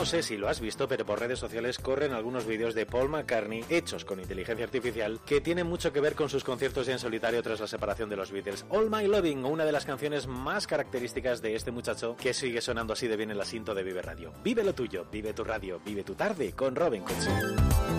No sé si lo has visto, pero por redes sociales corren algunos vídeos de Paul McCartney hechos con inteligencia artificial que tienen mucho que ver con sus conciertos en solitario tras la separación de los Beatles. All My Loving, una de las canciones más características de este muchacho que sigue sonando así de bien en la cinta de Vive Radio. Vive lo tuyo, vive tu radio, vive tu tarde con Robin Cootsy.